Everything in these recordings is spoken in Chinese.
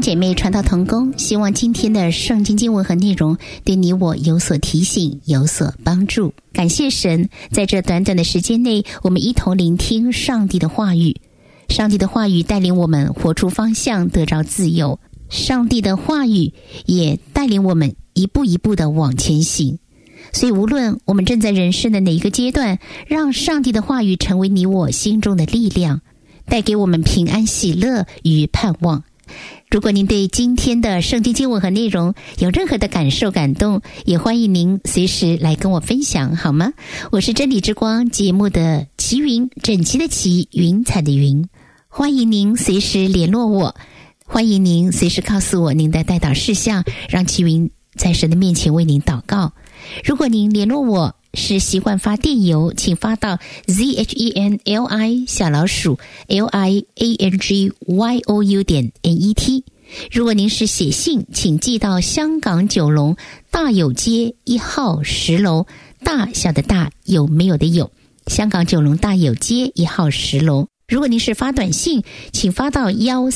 姐妹传道同工，希望今天的圣经经文和内容对你我有所提醒，有所帮助。感谢神，在这短短的时间内，我们一同聆听上帝的话语。上帝的话语带领我们活出方向，得着自由。上帝的话语也带领我们一步一步的往前行。所以无论我们正在人生的哪一个阶段，让上帝的话语成为你我心中的力量，带给我们平安喜乐与盼望。如果您对今天的圣经经文和内容有任何的感受感动，也欢迎您随时来跟我分享，好吗？我是真理之光节目的齐云，整齐的齐，云彩的云。欢迎您随时联络我，欢迎您随时告诉我您的代祷事项，让齐云在神的面前为您祷告。如果您联络我是习惯发电邮，请发到 zhenli_liangyou.net。 如果您是写信，请寄到香港九龙大有街1号10楼，大小的大，有没有的有，香港九龙大有街1号10楼。如果您是发短信，请发到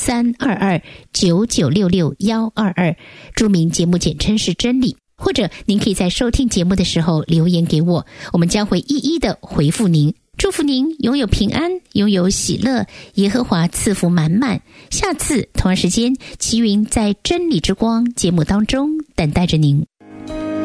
132299662122，注明节目简称是真理。或者您可以在收听节目的时候留言给我，我们将会一一的回复您。祝福您拥有平安，拥有喜乐，耶和华赐福满满。下次同样时间，齐云在真理之光节目当中等待着您。